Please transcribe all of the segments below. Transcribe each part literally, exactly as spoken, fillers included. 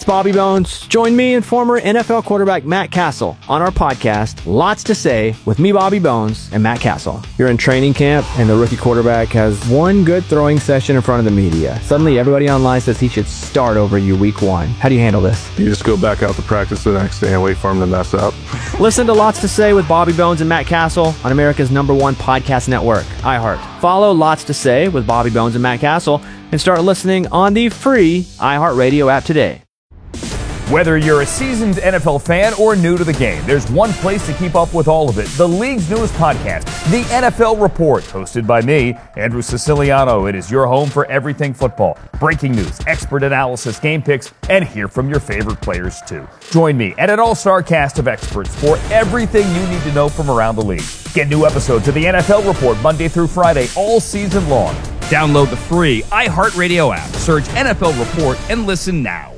Bobby Bones. Join me and former N F L quarterback Matt Castle on our podcast, Lots to Say, with me, Bobby Bones, and Matt Castle. You're in training camp, and the rookie quarterback has one good throwing session in front of the media. Suddenly, everybody online says he should start over you week one. How do you handle this? You just go back out to practice the next day and wait for him to mess up. Listen to Lots to Say with Bobby Bones and Matt Castle on America's number one podcast network, iHeart. Follow Lots to Say with Bobby Bones and Matt Castle and start listening on the free iHeartRadio app today. Whether you're a seasoned N F L fan or new to the game, there's one place to keep up with all of it. The league's newest podcast, The N F L Report, hosted by me, Andrew Siciliano. It is your home for everything football. Breaking news, expert analysis, game picks, and hear from your favorite players too. Join me and an all-star cast of experts for everything you need to know from around the league. Get new episodes of The N F L Report Monday through Friday all season long. Download the free iHeartRadio app, search N F L Report, and listen now.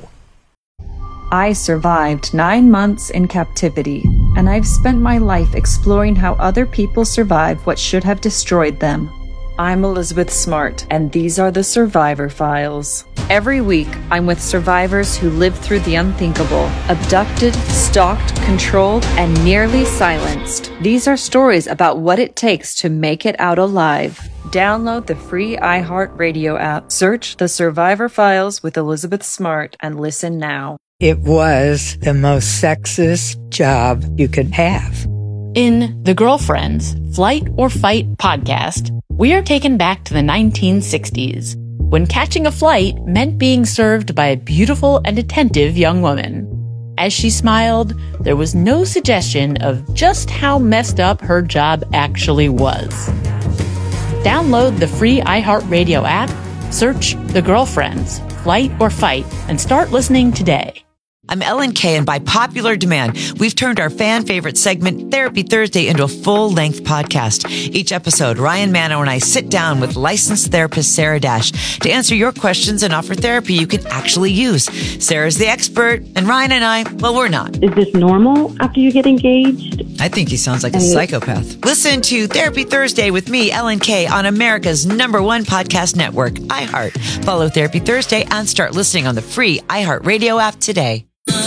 I survived nine months in captivity, and I've spent my life exploring how other people survive what should have destroyed them. I'm Elizabeth Smart, and these are the Survivor Files. Every week, I'm with survivors who lived through the unthinkable, abducted, stalked, controlled, and nearly silenced. These are stories about what it takes to make it out alive. Download the free iHeartRadio app, search The Survivor Files with Elizabeth Smart, and listen now. It was the most sexist job you could have. In The Girlfriends, Flight or Fight podcast, we are taken back to the nineteen sixties, when catching a flight meant being served by a beautiful and attentive young woman. As she smiled, there was no suggestion of just how messed up her job actually was. Download the free iHeartRadio app, search The Girlfriends, Flight or Fight, and start listening today. I'm Ellen Kay, and by popular demand, we've turned our fan favorite segment, Therapy Thursday, into a full-length podcast. Each episode, Ryan Mano and I sit down with licensed therapist Sarah Dash to answer your questions and offer therapy you can actually use. Sarah's the expert, and Ryan and I, well, we're not. Is this normal after you get engaged? I think he sounds like a psychopath. Listen to Therapy Thursday with me, Ellen Kay, on America's number one podcast network, iHeart. Follow Therapy Thursday and start listening on the free iHeartRadio app today.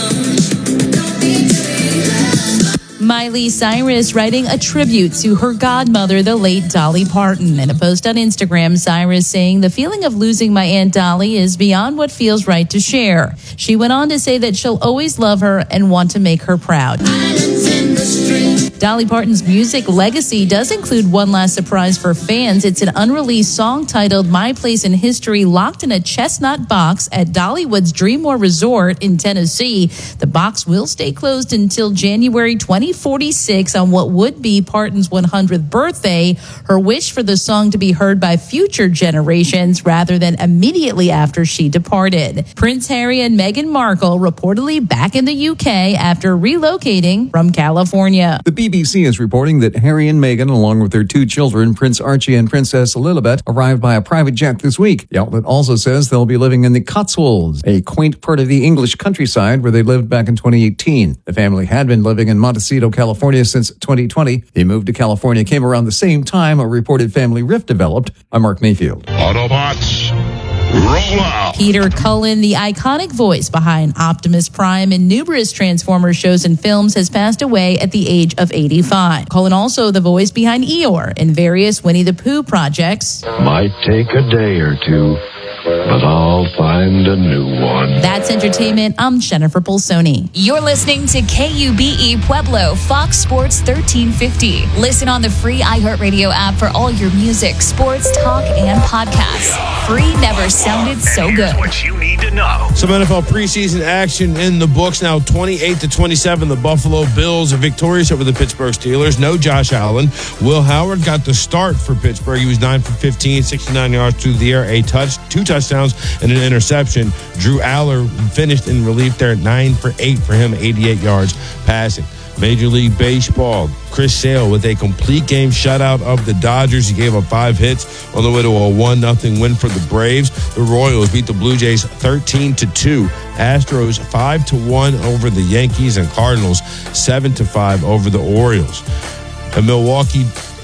Miley Cyrus writing a tribute to her godmother, the late Dolly Parton. In a post on Instagram, Cyrus saying, "The feeling of losing my Aunt Dolly is beyond what feels right to share." She went on to say that she'll always love her and want to make her proud. Dolly Parton's music legacy does include one last surprise for fans. It's an unreleased song titled My Place in History, locked in a chestnut box at Dollywood's Dreamore Resort in Tennessee. The box will stay closed until January twenty forty-six on what would be Parton's one hundredth birthday. Her wish for the song to be heard by future generations rather than immediately after she departed. Prince Harry and Meghan Markle reportedly back in the U K after relocating from California. The B B C is reporting that Harry and Meghan, along with their two children, Prince Archie and Princess Lilibet, arrived by a private jet this week. The outlet also says they'll be living in the Cotswolds, a quaint part of the English countryside where they lived back in twenty eighteen. The family had been living in Montecito, California since twenty twenty. The move to California came around the same time a reported family rift developed. I'm Mark Mayfield. Autobots, roll out. Peter Cullen, the iconic voice behind Optimus Prime and numerous Transformers shows and films, has passed away at the age of eighty-five. Cullen also the voice behind Eeyore in various Winnie the Pooh projects. Might take a day or two, but I'll find a new one. That's entertainment. I'm Jennifer Bolsoni. You're listening to K U B E Pueblo, Fox Sports thirteen fifty. Listen on the free iHeartRadio app for all your music, sports, talk, and podcasts. Free never sounded so and good. What you need to know. Some N F L preseason action in the books now. twenty-eight to twenty-seven, the Buffalo Bills are victorious over the Pittsburgh Steelers. No Josh Allen. Will Howard got the start for Pittsburgh. He was nine for fifteen, sixty-nine yards through the air, a touch, two touchdowns, and an interception. Drew Aller finished in relief there at nine for eight for him, eighty-eight yards passing. Major League Baseball, Chris Sale with a complete game shutout of the Dodgers. He gave up five hits on the way to a one nothing win for the Braves. The Royals beat the Blue Jays thirteen to two. Astros five to one over the Yankees, and Cardinals seven to five over the Orioles. And Milwaukee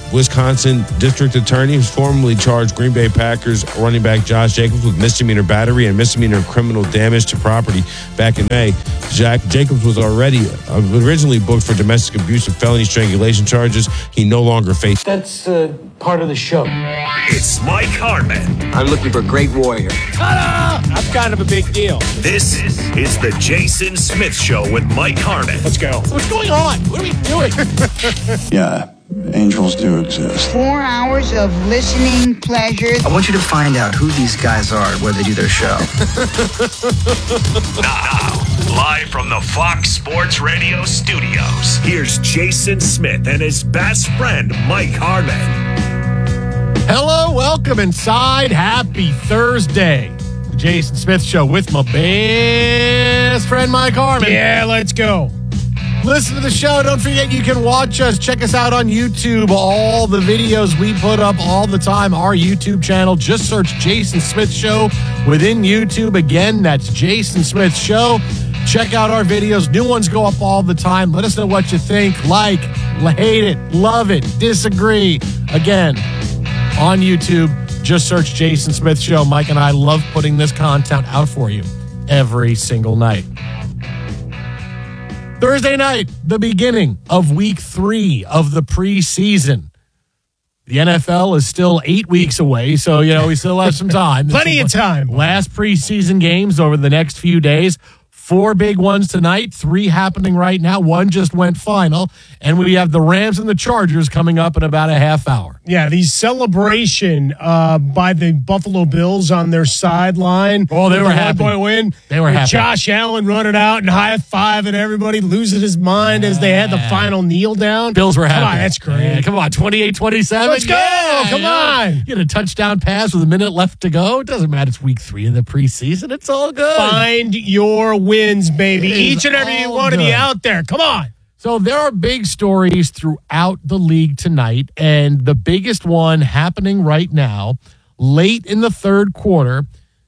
Wisconsin District Attorney, who's formerly charged Green Bay Packers running back Josh Jacobs with misdemeanor battery and misdemeanor criminal damage to property back in May. Jack Jacobs was already uh, originally booked for domestic abuse and felony strangulation charges. He no longer faces. That's uh, part of the show. It's Mike Harmon. I'm looking for a great warrior. Ta-da! I'm kind of a big deal. This is the Jason Smith Show with Mike Harmon. Let's go. What's going on? What are we doing? Yeah, angels do exist. Four hours of listening pleasure. I want you to find out who these guys are, where they do their show. Now, live from the Fox Sports Radio studios, here's Jason Smith and his best friend, Mike Harmon. Hello, welcome inside. Happy Thursday. The Jason Smith Show with my best friend, Mike Harmon. Yeah, let's go. Listen to the show. Don't forget you can watch us. Check us out on YouTube. All the videos we put up all the time. Our YouTube channel. Just search Jason Smith Show within YouTube. Again, that's Jason Smith Show. Check out our videos. New ones go up all the time. Let us know what you think. Like, hate it, love it, disagree. Again, on YouTube, just search Jason Smith Show. Mike and I love putting this content out for you every single night. Thursday night, the beginning of week three of the preseason. The N F L is still eight weeks away, so, you know, we still have some time. Plenty of time. Last preseason games over the next few days. Four big ones tonight, three happening right now. One just went final, and we have the Rams and the Chargers coming up in about a half hour. Yeah, the celebration uh, by the Buffalo Bills on their sideline. Oh, they were the happy. One-point win. They were with happy. Josh Allen running out and high-fiving everybody, losing his mind as they had the final kneel down. Bills were happy. Come on, that's great. Yeah, come on, twenty-eight twenty-seven. Let's go. Yeah, come yeah. on. Get a touchdown pass with a minute left to go. It doesn't matter. It's week three of the preseason. It's all good. Find your wins, baby. It Each and every one of you out there. Come on. So there are big stories throughout the league tonight, and the biggest one happening right now, late in the third quarter.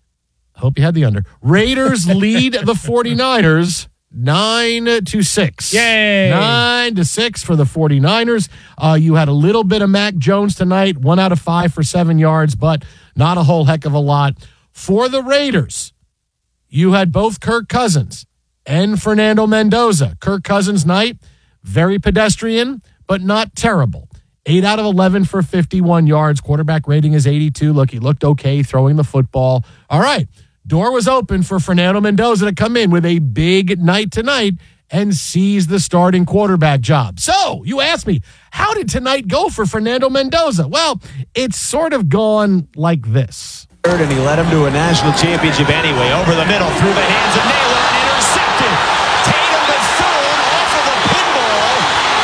I hope you had the under. Raiders lead the 49ers nine to six. Yay. Nine to six for the 49ers. Uh, you had a little bit of Mac Jones tonight, one out of five for seven yards, but not a whole heck of a lot. For the Raiders, you had both Kirk Cousins and Fernando Mendoza. Kirk Cousins' night, very pedestrian, but not terrible. eight out of eleven for fifty-one yards. Quarterback rating is eighty-two. Look, he looked okay throwing the football. All right, door was open for Fernando Mendoza to come in with a big night tonight and seize the starting quarterback job. So, you asked me, how did tonight go for Fernando Mendoza? Well, it's sort of gone like this. And he led him to a national championship anyway. Over the middle, through the hands of Naylor. Intercepted. Tatum Bethune off of the pinball.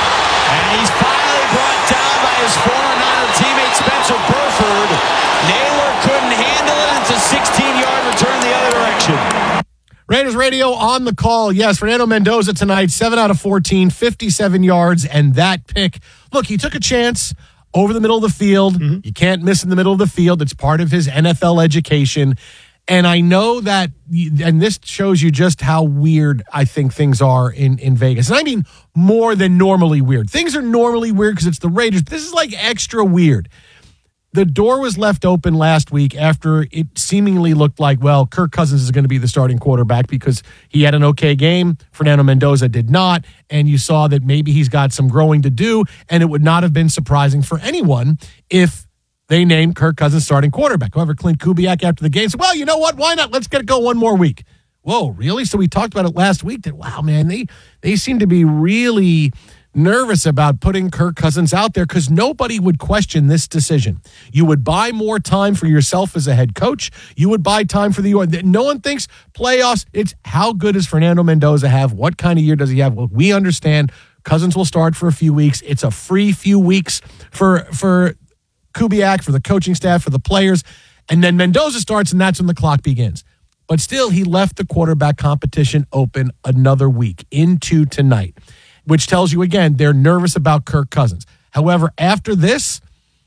And he's finally brought down by his former Niner teammate Spencer Burford. Naylor couldn't handle it. It's a sixteen-yard return the other direction. Raiders Radio on the call. Yes, Fernando Mendoza tonight, seven out of fourteen, fifty-seven yards, and that pick. Look, he took a chance over the middle of the field. Mm-hmm. You can't miss in the middle of the field. It's part of his N F L education. And I know that, and this shows you just how weird I think things are in, in Vegas. And I mean more than normally weird. Things are normally weird because it's the Raiders. But this is like extra weird. The door was left open last week after it seemingly looked like, well, Kirk Cousins is going to be the starting quarterback because he had an okay game. Fernando Mendoza did not. And you saw that maybe he's got some growing to do. And it would not have been surprising for anyone if they named Kirk Cousins starting quarterback. However, Clint Kubiak after the game said, well, you know what? Why not? Let's get it go one more week. Whoa, really? So we talked about it last week that, wow, man, they, they seem to be really nervous about putting Kirk Cousins out there because nobody would question this decision. You would buy more time for yourself as a head coach. You would buy time for the – no one thinks playoffs. It's how good does Fernando Mendoza have? What kind of year does he have? Well, we understand Cousins will start for a few weeks. It's a free few weeks for for Kubiak, for the coaching staff, for the players. And then Mendoza starts, and that's when the clock begins. But still, he left the quarterback competition open another week into tonight, which tells you, again, they're nervous about Kirk Cousins. However, after this,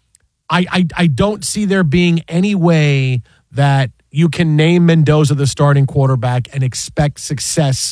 I, I I don't see there being any way that you can name Mendoza the starting quarterback and expect success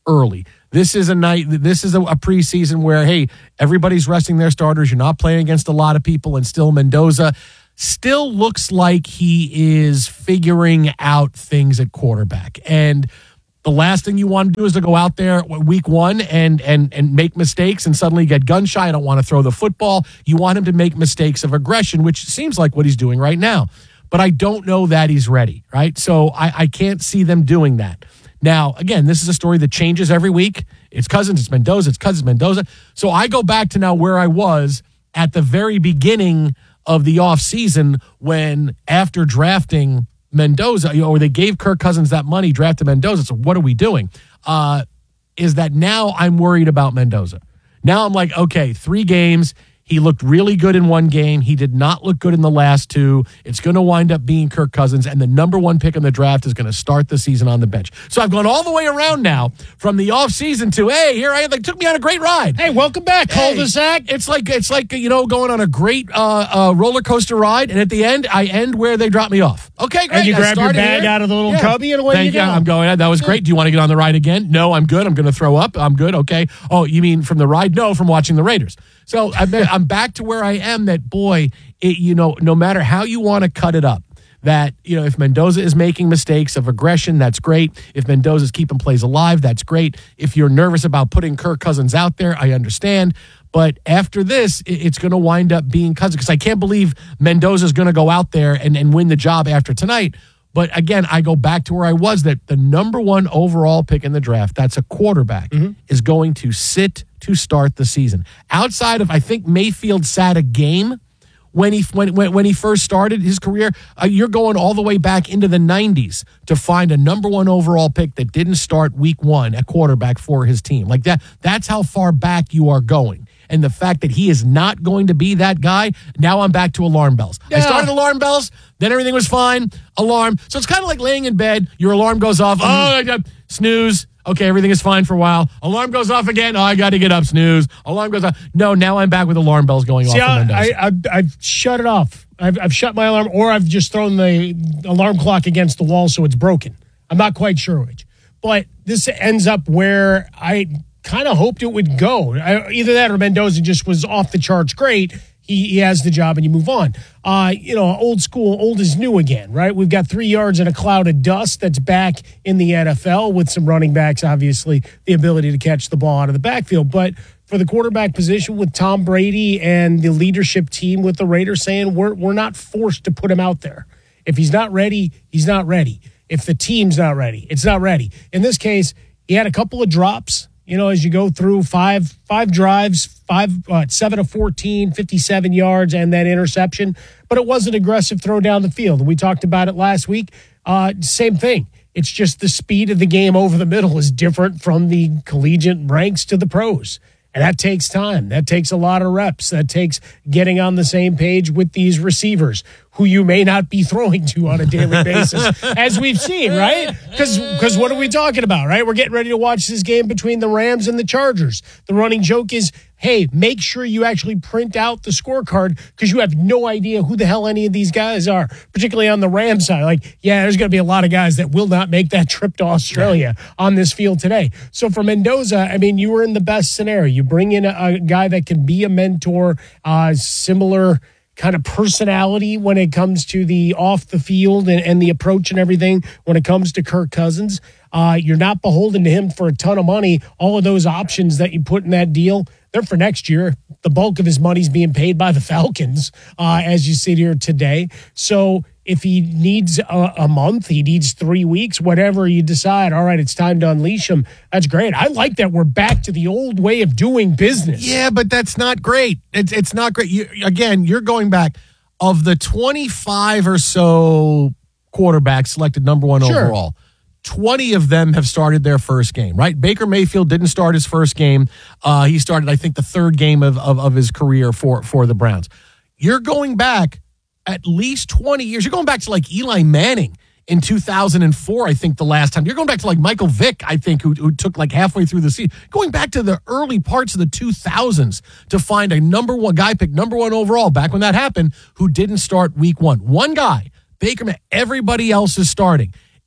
early. This is a night, this is a, a preseason where, hey, everybody's resting their starters. You're not playing against a lot of people, and still Mendoza still looks like he is figuring out things at quarterback. And the last thing you want to do is to go out there week one and and and make mistakes and suddenly get gun shy. I don't want to throw the football. You want him to make mistakes of aggression, which seems like what he's doing right now. But I don't know that he's ready, right? So I, I can't see them doing that. Now, again, this is a story that changes every week. It's Cousins, it's Mendoza, it's Cousins, Mendoza. So I go back to now where I was at the very beginning of the offseason when, after drafting Mendoza, you know, or they gave Kirk Cousins that money, drafted Mendoza. So what are we doing? Uh, is that now I'm worried about Mendoza. Now I'm like, okay, three games. He looked really good in one game. He did not look good in the last two. It's going to wind up being Kirk Cousins, and the number one pick in the draft is going to start the season on the bench. So I've gone all the way around now from the offseason to, hey, here I am. They took me on a great ride. Hey, welcome back, Hey, cul-de-sac. It's like, it's like you know, going on a great uh, uh, roller coaster ride, and at the end, I end where they drop me off. Okay, great. And you I grab your started bag here. out of the little Yeah. cubby and away Thank you go. I'm going. That was great. Do you want to get on the ride again? No, I'm good. I'm going to throw up. I'm good. Okay. Oh, you mean from the ride? No, from watching the Raiders. So I'm, I'm back to where I am. That boy, it, you know, no matter how you want to cut it up, that, you know, if Mendoza is making mistakes of aggression, that's great. If Mendoza's keeping plays alive, that's great. If you're nervous about putting Kirk Cousins out there, I understand. But after this, it, it's going to wind up being Cousins, because I can't believe Mendoza's going to go out there and, and win the job after tonight. But again, I go back to where I was, that the number one overall pick in the draft, that's a quarterback, mm-hmm. is going to sit to start the season. Outside of, I think Mayfield sat a game when he when when, when he first started his career. Uh, you're going all the way back into the nineties to find a number one overall pick that didn't start week one at quarterback for his team. Like that, that's how far back you are going. And the fact that he is not going to be that guy, now I'm back to alarm bells. Yeah. I started alarm bells, then everything was fine, alarm. So it's kind of like laying in bed, your alarm goes off, mm-hmm. oh, snooze, okay, everything is fine for a while. Alarm goes off again, oh, I got to get up, snooze. Alarm goes off. No, now I'm back with alarm bells going See, off. I, I, I've, I've shut it off. I've, I've shut my alarm, or I've just thrown the alarm clock against the wall so it's broken. I'm not quite sure which. But this ends up where I kind of hoped it would go. I, either that or Mendoza just was off the charts great. He, he has the job and you move on. Uh, you know, old school, old is new again, right? We've got three yards and a cloud of dust that's back in the N F L with some running backs, obviously, the ability to catch the ball out of the backfield. But for the quarterback position with Tom Brady and the leadership team with the Raiders saying we're we're not forced to put him out there. If he's not ready, he's not ready. If the team's not ready, it's not ready. In this case, he had a couple of drops. You know, as you go through five five drives, five uh, seven of fourteen, fifty-seven yards, and that interception. But it was an aggressive throw down the field. And we talked about it last week. Uh, same thing. It's just the speed of the game over the middle is different from the collegiate ranks to the pros. And that takes time. That takes a lot of reps. That takes getting on the same page with these receivers who you may not be throwing to on a daily basis, as we've seen, right? Because because what are we talking about, right? We're getting ready to watch this game between the Rams and the Chargers. The running joke is, hey, make sure you actually print out the scorecard because you have no idea who the hell any of these guys are, particularly on the Rams side. Like, yeah, there's going to be a lot of guys that will not make that trip to Australia on this field today. So for Mendoza, I mean, you were in the best scenario. You bring in a, a guy that can be a mentor, uh, similar kind of personality when it comes to the off the field and, and the approach and everything when it comes to Kirk Cousins. Uh, you're not beholden to him for a ton of money. All of those options that you put in that deal, they're for next year. The bulk of his money's being paid by the Falcons uh, as you sit here today. So if he needs a, a month, he needs three weeks, whatever you decide, all right, it's time to unleash him. That's great. I like that we're back to the old way of doing business. Yeah, but that's not great. It's it's not great. You, again, you're going back of the twenty-five or so quarterbacks selected number one Sure. overall. twenty of them have started their first game, right? Baker Mayfield didn't start his first game. Uh, he started, I think, the third game of, of, of his career for, for the Browns. You're going back at least twenty years. You're going back to like Eli Manning in two thousand four, I think, the last time. You're going back to like Michael Vick, I think, who, who took like halfway through the season. Going back to the early parts of the two thousands to find a number one guy picked number one overall back when that happened who didn't start week one. One guy, Baker, everybody else is starting.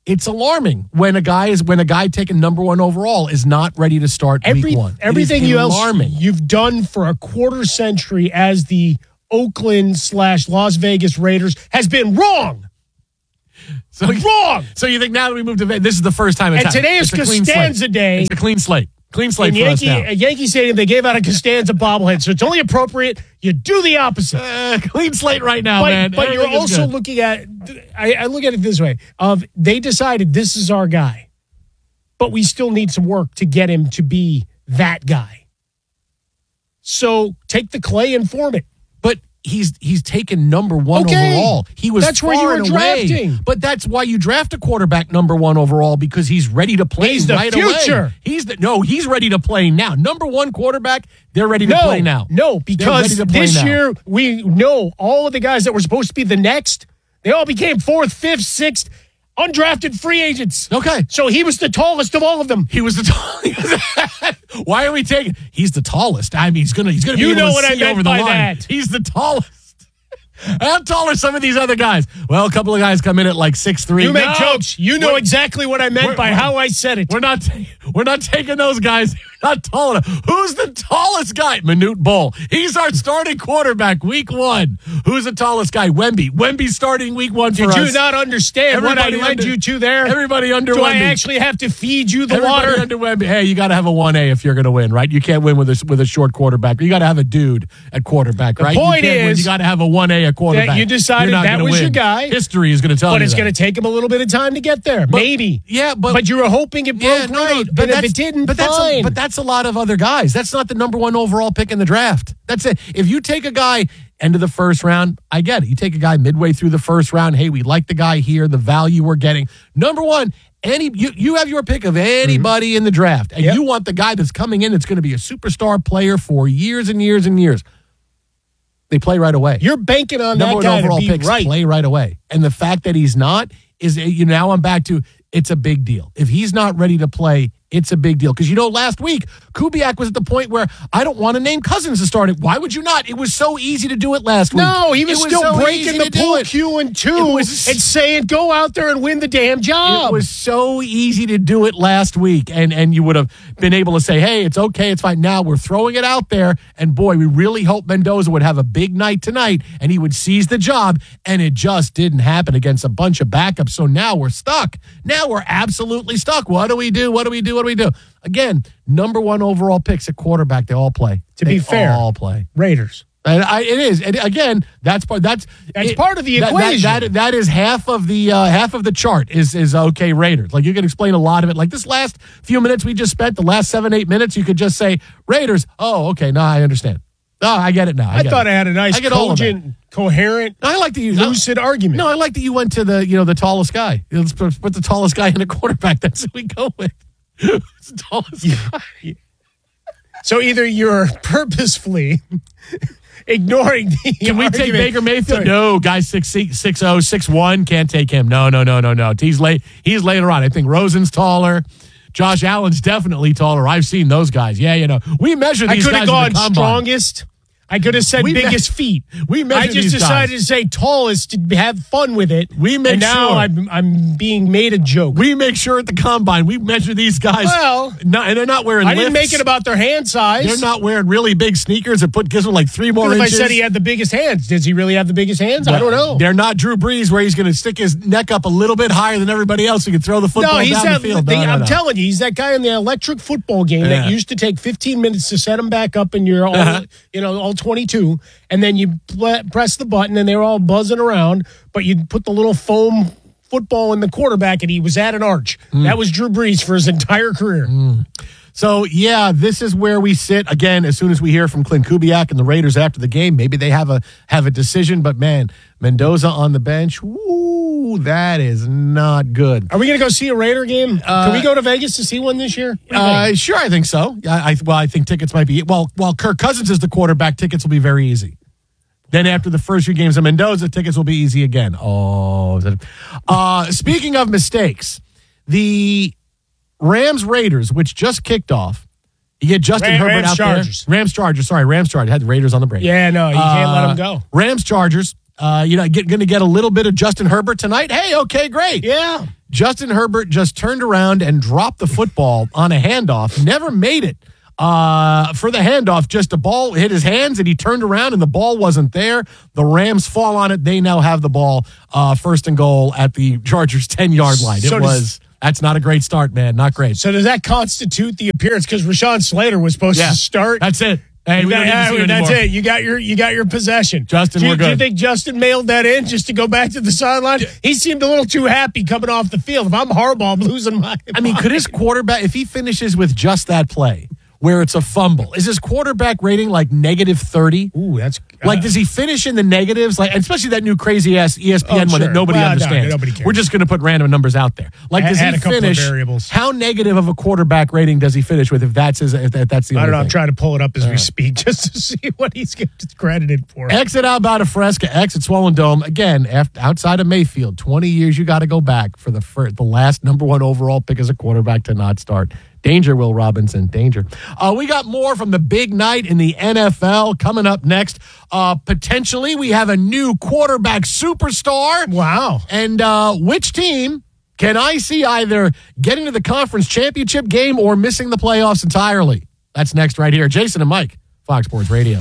it's alarming when a guy is when a guy taken number one overall is not ready to start Every, week one. Everything it is you else alarming. you've done for a quarter century as the Oakland slash Las Vegas Raiders has been wrong. So wrong. So you think now that we moved to Vegas, this is the first time it's And today is it's a clean Costanza slate. Day. It's a clean slate. Clean slate In for Yankee, us now. at Yankee Stadium, they gave out a Costanza bobblehead, so it's only appropriate you do the opposite. Uh, clean slate right now, but, man. But you're Everything is also good. looking at, I, I look at it this way, of they decided this is our guy, but we still need some work to get him to be that guy. So take the clay and form it. But he's he's taken number one Okay. overall. He was That's where you far were and away. drafting. But that's why you draft a quarterback number one overall, because he's ready to play He's the right future. away. He's the no, he's ready to play now. Number one quarterback, they're ready to No, play now. no, They're because ready to play this now. year we know all of the guys that were supposed to be the next, they all became fourth, fifth, sixth, undrafted free agents. Okay. So he was the tallest of all of them. He was the tallest. Why are we taking? He's the tallest. I mean, he's gonna he's gonna be You able know to what I see meant over the by line. that. He's the tallest. How tall are some of these other guys? Well, a couple of guys come in at like six three. You make No. jokes. You know We're- exactly what I meant we're- by we're- how I said it. We're not ta- we're not taking those guys. Not tall enough. Who's the tallest guy? Manute Bol. He's our starting quarterback week one. Who's the tallest guy? Wemby. Wemby's starting week one for Did you us. not understand what I Everybody led under- you to there? Everybody under Do I Wemby. actually have to feed you the Everybody water? under Wemby. Hey, you got to have a one A if you're going to win, right? You can't win with a with a short quarterback. You got to have a dude at quarterback, The right? point you can't win. is you got to have a one A at quarterback. that you decided You're not that gonna was your win. guy. History is going to tell But you it's that. going to take him a little bit of time to get there. Maybe. Yeah, but But you were hoping it broke Yeah, no, no, right. but and if that's- it didn't, but that's fine. a, but that's a lot of other guys. That's not the number one overall pick in the draft. That's it. If you take a guy end of the first round, I get it. You take a guy midway through the first round. Hey, we like the guy here. The value we're getting. Number one, any you, you have your pick of anybody Mm-hmm. in the draft, and you want the guy that's coming in that's going to be a superstar player for years and years and years. They play right away. You're banking on Number that one guy to overall be picks right. play right away. And the fact that he's not is, you know, now I'm back to it's a big deal. If he's not ready to play, it's a big deal. Because, you know, last week, Kubiak was at the point where I don't want to name Cousins to start it. Why would you not? It was so easy to do it last week. No, he was, It still so breaking easy the to do pool it. cue in two It was- and saying, go out there and win the damn job. It was so easy to do it last week, and and you would have been able to say, hey, it's okay, it's fine. Now we're throwing it out there, and boy, we really hope Mendoza would have a big night tonight, and he would seize the job, and it just didn't happen against a bunch of backups. So now we're stuck. Now we're absolutely stuck. What do we do? What do we do? What do we do? Again, number one overall picks at quarterback, they all play. To They be fair, all play. Raiders. And I, it is. And again, that's part. That's That's it- part of the that- that- equation. That, that is half of the uh, half of the chart. Is is okay Raiders. Like you can explain a lot of it. Like this last few minutes we just spent, the last seven eight minutes, you could just say Raiders. Oh, okay. No, I understand. Oh, I get it now. I, I get thought it. I had a nice, I get all of that. cogent, coherent, I like that you lucid argument. No, I like that you went to the you know the tallest guy. Let's put put the tallest guy in a quarterback. That's who we go with. Who's the tallest guy? So either you're purposefully ignoring the Can we take argument- Baker Mayfield? Sorry. No, guys six six oh, six one, can't take him. No, no, no, no, no. He's late. He's later on. I think Rosen's taller. Josh Allen's definitely taller. I've seen those guys. Yeah, you know. We measure I these could guys have in gone the combine. strongest. I could have said We me- biggest feet. We measure I just these decided guys. to say tallest to have fun with it. We make and now sure. I'm I'm being made a joke. We make sure at the combine we measure these guys. Well, no, and they're not wearing I didn't lifts. make it about their hand size. They're not wearing really big sneakers that put gives them like three more Because if I inches. said he had the biggest hands, does he really have the biggest hands? I don't know. They're not Drew Brees where he's going to stick his neck up a little bit higher than everybody else so he can throw the football No, he's down that. the field. the- No, no, I'm no. telling you, he's that guy in the electric football game Yeah. that used to take fifteen minutes to set him back up, and you're all, Uh-huh. you know, all twenty-two, and then you pl- press the button, and they're all buzzing around. But you put the little foam football in the quarterback, and he was at an arch. Mm. That was Drew Brees for his entire career. So, yeah, this is where we sit. Again, as soon as we hear from Clint Kubiak and the Raiders after the game, maybe they have a have a decision. But, man, Mendoza on the bench, woo, that is not good. Are we going to go see a Raider game? Uh, Can we go to Vegas to see one this year? What do you Uh, think? sure, I think so. I, I Well, I think tickets might be, well, while Kirk Cousins is the quarterback, tickets will be very easy. Then after the first few games of Mendoza, tickets will be easy again. Oh, is that- uh, speaking of mistakes, the Rams Raiders, which just kicked off, you get Justin Ram- Herbert Rams out Chargers. there. Rams Chargers. Sorry, Rams Chargers. Had the Raiders on the break. Yeah, no, you can't let Uh, him go. Rams Chargers. Uh, you know, get, going to get a little bit of Justin Herbert tonight. Hey, okay, great. Yeah. Justin Herbert just turned around and dropped the football on a handoff. Never made it uh, for the handoff. Just a ball hit his hands, and he turned around, and the ball wasn't there. The Rams fall on it. They now have the ball uh, first and goal at the Chargers' ten-yard line. So it does- was... That's not a great start, man. Not great. So does that constitute the appearance? Because Rashawn Slater was supposed Yeah. to start. That's it. Hey, we don't need to see you that's anymore. it. You got your you got your possession. Justin, do you, we're do you good. think Justin mailed that in just to go back to the sideline? He seemed a little too happy coming off the field. If I'm Harbaugh, I'm losing my I mean, could his quarterback, if he finishes with just that play, where it's a fumble, is his quarterback rating like negative thirty? Ooh, that's... Uh, like, does he finish in the negatives? Like, especially that new crazy-ass E S P N Oh, one sure. that nobody Well, no, understands. nobody cares. We're just going to put random numbers out there. Like, does Add he a couple of finish? variables. How negative of a quarterback rating does he finish with if that's his, if that, that's the I only don't know. I'm thing? trying to pull it up as All we right. speak just to see what he's getting credited for. Exit out by Fresca, exit Swollen Dome. Again, after, outside of Mayfield, twenty years you got to go back for the first, the last number one overall pick as a quarterback to not start. Danger, Will Robinson, danger. Uh, we got more from the big night in the N F L coming up next. Uh, potentially, we have a new quarterback superstar. Wow. And uh, which team can I see either getting to the conference championship game or missing the playoffs entirely? That's next right here. Jason and Mike, Fox Sports Radio.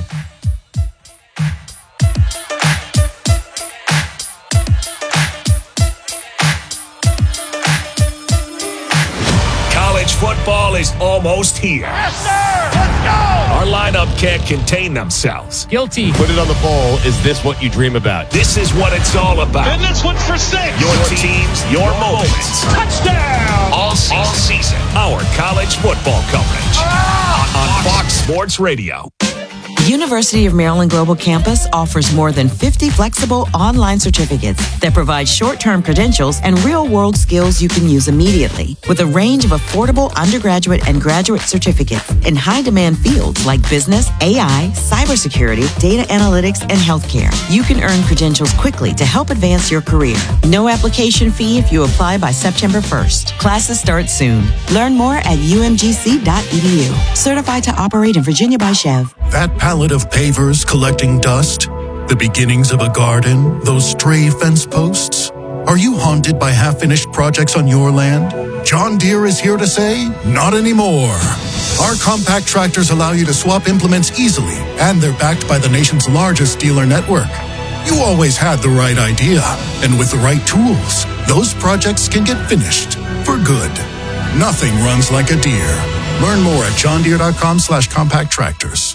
College football is almost here. Yes, sir! Let's go! Our lineup can't contain themselves. Guilty. Put it on the poll. Is this what you dream about? This is what it's all about. And this one's for six. Your teams, your moments. Touchdown! All season. All season. Our college football coverage. On, on Fox Sports Radio. University of Maryland Global Campus offers more than fifty flexible online certificates that provide short-term credentials and real-world skills you can use immediately. With a range of affordable undergraduate and graduate certificates in high-demand fields like business, A I, cybersecurity, data analytics, and healthcare, you can earn credentials quickly to help advance your career. No application fee if you apply by September first. Classes start soon. Learn more at u m g c dot e d u. Certified to operate in Virginia by Chev. That pallet of pavers collecting dust, the beginnings of a garden, those stray fence posts. Are you haunted by half-finished projects on your land? John Deere is here to say, not anymore. Our compact tractors allow you to swap implements easily, and they're backed by the nation's largest dealer network. You always had the right idea, and with the right tools, those projects can get finished for good. Nothing runs like a Deere. Learn more at johndeere.com slash compact tractors.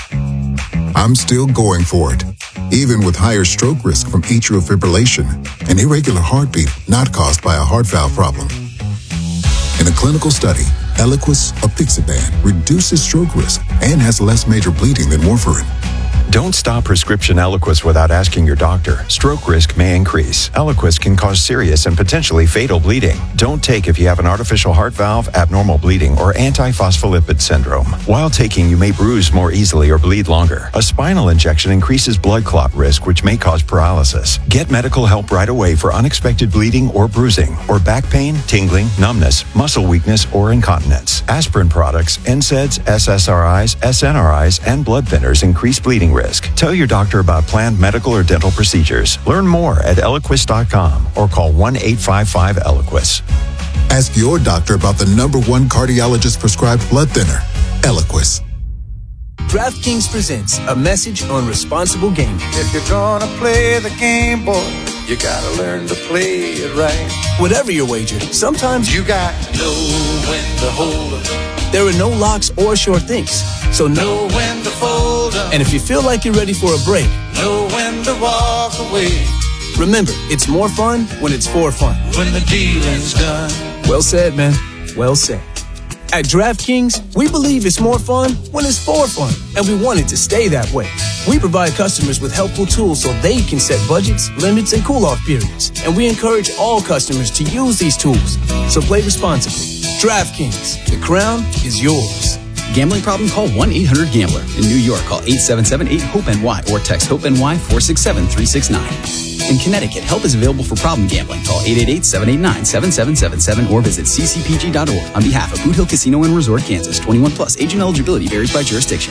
I'm still going for it, even with higher stroke risk from atrial fibrillation, an irregular heartbeat not caused by a heart valve problem. In a clinical study, Eliquis apixaban reduces stroke risk and has less major bleeding than warfarin. Don't stop prescription Eliquis without asking your doctor. Stroke risk may increase. Eliquis can cause serious and potentially fatal bleeding. Don't take if you have an artificial heart valve, abnormal bleeding, or antiphospholipid syndrome. While taking, you may bruise more easily or bleed longer. A spinal injection increases blood clot risk, which may cause paralysis. Get medical help right away for unexpected bleeding or bruising, or back pain, tingling, numbness, muscle weakness, or incontinence. Aspirin products, N SAIDs, S S R Is, S N R Is, and blood thinners increase bleeding risk. Tell your doctor about planned medical or dental procedures. Learn more at eliquis dot com or call one eight five five Eliquis. Ask your doctor about the number one cardiologist prescribed blood thinner, Eliquis. DraftKings presents a message on responsible gaming. If you're gonna play the game, boy, you gotta learn to play it right. Whatever your wager, sometimes you got to know when to hold up. There are no locks or short things, so know when to fold up. And if you feel like you're ready for a break, know when to walk away. Remember, it's more fun when it's for fun. When the dealing's done. Well said, man. Well said. At DraftKings, we believe it's more fun when it's for fun, and we want it to stay that way. We provide customers with helpful tools so they can set budgets, limits, and cool-off periods, and we encourage all customers to use these tools. So play responsibly. DraftKings, the crown is yours. Gambling problem? Call one eight hundred gambler. In New York, call eight seven seven eight hope N Y or text HOPE-NY four six seven three six nine. In Connecticut, help is available for problem gambling. Call eight eight eight seven eight nine seven seven seven seven or visit c c p g dot org. On behalf of Boot Hill Casino and Resort, Kansas, twenty-one plus. Age and eligibility varies by jurisdiction.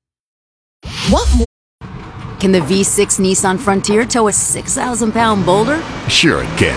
What more? Can the V six Nissan Frontier tow a six thousand pound boulder? Sure it can.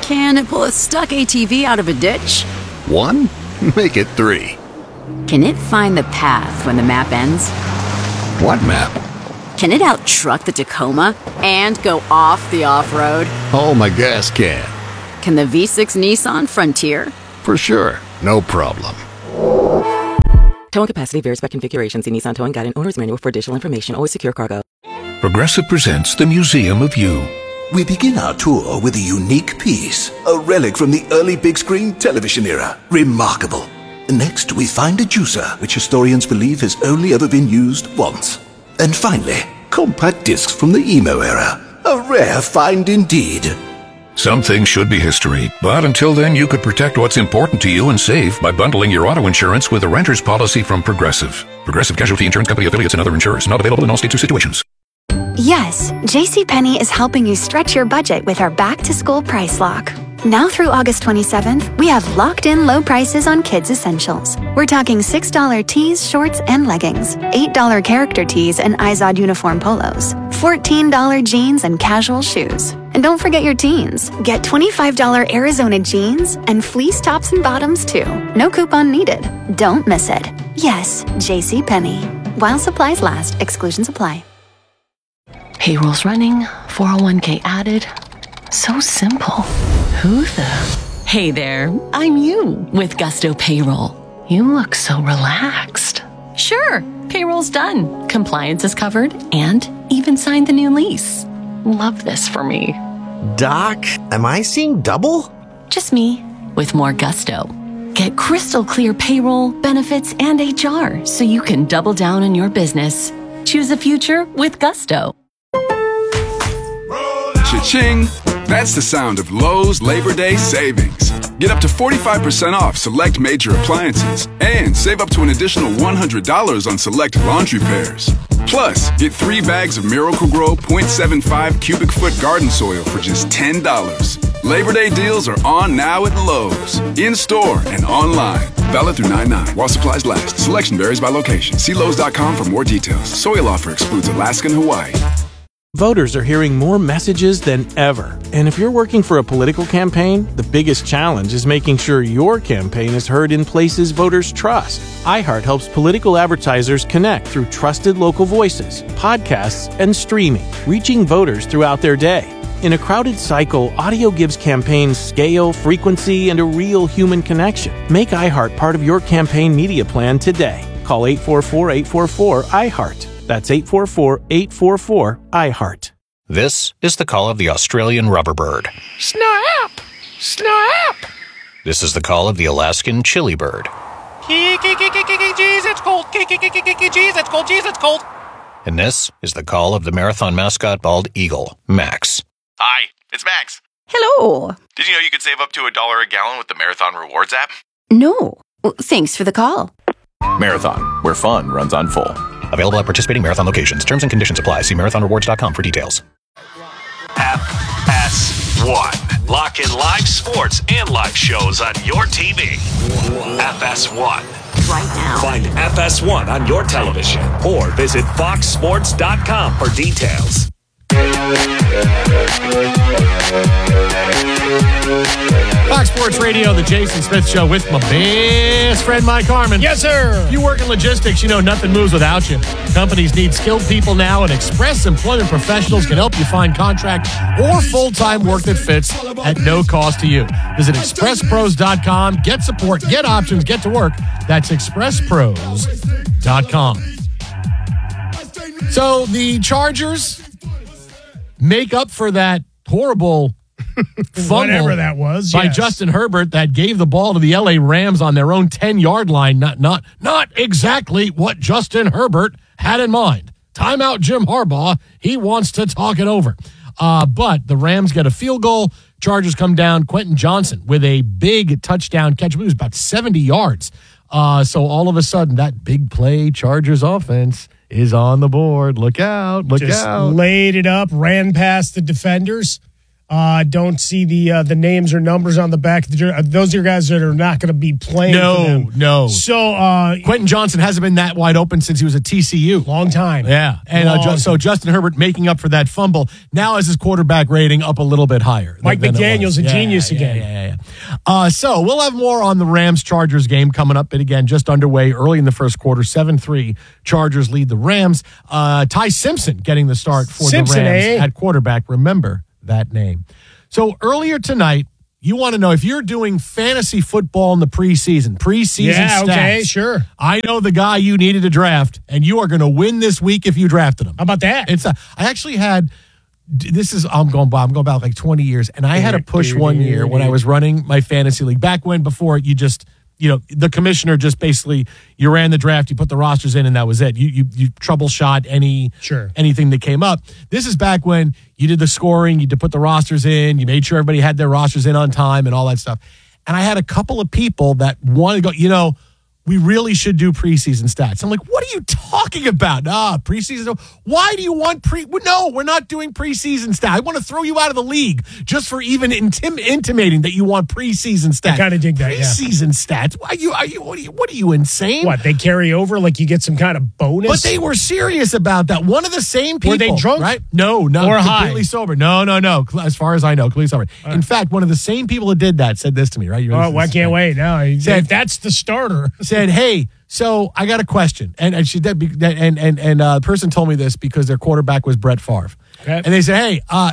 Can it pull a stuck A T V out of a ditch? One? Make it three. Can it find the path when the map ends? What map? Can it out-truck the Tacoma and go off the off-road? Oh, my gas can. Can the V six Nissan Frontier? For sure. No problem. Towing capacity varies by configuration. See Nissan Towing Guide and Owner's Manual for additional information. Always secure cargo. Progressive presents the Museum of You. We begin our tour with a unique piece, a relic from the early big screen television era. Remarkable. Next, we find a juicer, which historians believe has only ever been used once. And finally, compact discs from the emo era. A rare find indeed. Some things should be history, but until then you could protect what's important to you and save by bundling your auto insurance with a renter's policy from Progressive. Progressive Casualty Insurance Company affiliates and other insurers. Not available in all states or situations. Yes, JCPenney is helping you stretch your budget with our back-to-school price lock. Now through August twenty-seventh, we have locked-in low prices on kids' essentials. We're talking six dollars tees, shorts, and leggings, eight dollars character tees and Izod uniform polos, fourteen dollars jeans and casual shoes. And don't forget your teens. Get twenty-five dollars Arizona jeans and fleece tops and bottoms too. No coupon needed. Don't miss it. Yes, JCPenney. While supplies last, exclusions apply. Payroll's running, four oh one k added. So simple. Who the? Hey there, I'm you with Gusto Payroll. You look so relaxed. Sure, payroll's done. Compliance is covered and even signed the new lease. Love this for me. Doc, am I seeing double? Just me with more gusto. Get crystal clear payroll, benefits, and H R so you can double down on your business. Choose a future with Gusto. Cha-ching! That's the sound of Lowe's Labor Day savings. Get up to forty-five percent off select major appliances and save up to an additional one hundred dollars on select laundry pairs. Plus, get three bags of Miracle-Gro point seven five cubic foot garden soil for just ten dollars. Labor Day deals are on now at Lowe's, in-store and online. Valid through nine nine while supplies last. Selection varies by location. See Lowe's dot com for more details. Soil offer excludes Alaska and Hawaii. Voters are hearing more messages than ever. And if you're working for a political campaign, the biggest challenge is making sure your campaign is heard in places voters trust. iHeart helps political advertisers connect through trusted local voices, podcasts, and streaming, reaching voters throughout their day. In a crowded cycle, audio gives campaigns scale, frequency, and a real human connection. Make iHeart part of your campaign media plan today. Call eight four four, eight four four, iHeart. That's eight four four, eight four four, iHeart. This is the call of the Australian rubberbird. Snap! Snap! This is the call of the Alaskan chili bird. Jeez, it's cold. Jeez, it's cold. Jeez, it's cold. And this is the call of the marathon mascot bald eagle, Max. Hi, it's Max. Hello. Did you know you could save up to a dollar a gallon with the Marathon Rewards app? No. Well, thanks for the call. Marathon, where fun runs on full. Available at participating Marathon locations. Terms and conditions apply. See marathon rewards dot com for details. F S one. Lock in live sports and live shows on your T V. F S one. Right now. Find F S one on your television or visit fox sports dot com for details. Fox Sports Radio, the Jason Smith Show with my best friend Mike Harmon. Yes, sir. If you work in logistics, you know nothing moves without you. Companies need skilled people now, and Express Employment Professionals can help you find contract or full-time work that fits at no cost to you. Visit express pros dot com. Get support, get options, get to work. That's express pros dot com. So the Chargers make up for that horrible fumble whatever that was by yes. Justin Herbert that gave the ball to the L A Rams on their own ten-yard line. Not, not, not exactly what Justin Herbert had in mind. Timeout Jim Harbaugh. He wants to talk it over. Uh, but the Rams get a field goal. Chargers come down. Quentin Johnson with a big touchdown catch. It was about seventy yards. Uh, so all of a sudden, that big play Chargers offense is on the board. Look out. Look Just out. laid it up, ran past the defenders. Uh, don't see the uh, the names or numbers on the back of the jersey. Those are guys that are not going to be playing. No, for them. no. So uh, Quentin Johnson hasn't been that wide open since he was at T C U. Long time. Yeah. And uh, ju- so Justin Herbert making up for that fumble now has his quarterback rating up a little bit higher. Mike than, than McDaniel's a yeah, genius yeah, again. Yeah, yeah, yeah. Uh, so we'll have more on the Rams-Chargers game coming up. But again, just underway early in the first quarter, seven three. Chargers lead the Rams. Uh, Ty Simpson getting the start for Simpson, the Rams eh? at quarterback. Remember that name. So earlier tonight, you want to know if you're doing fantasy football in the preseason, preseason Yeah, stats. okay, sure. I know the guy you needed to draft, and you are going to win this week if you drafted him. How about that? It's a, I actually had this is I'm going I'm going back like twenty years, and I had a push one year when I was running my fantasy league back when before you just. You know, the commissioner just basically, you ran the draft, you put the rosters in, and that was it. You you, you troubleshot any sure. anything that came up. This is back when you did the scoring, you did put the rosters in, you made sure everybody had their rosters in on time and all that stuff. And I had a couple of people that wanted to go, you know, we really should do preseason stats. I'm like, what are you talking about? Ah, preseason. Why do you want pre? No, we're not doing preseason stats. I want to throw you out of the league just for even intim- intimating that you want preseason stats. I kind of dig that. Preseason yeah. stats. Are you? Are you? What are you? What are you insane? What, they carry over like you get some kind of bonus? But they were serious about that. One of the same people. Were they drunk? Right? No, no. Or completely high? sober. No, no, no. As far as I know, completely sober. Right. In fact, one of the same people that did that said this to me. Right? You Oh, well, I can't wait. No, Said- if that's the starter. said, "Hey, so I got a question," and and she did, be- and and and uh, the person told me this because their quarterback was Brett Favre, Okay. and they said, "Hey, uh,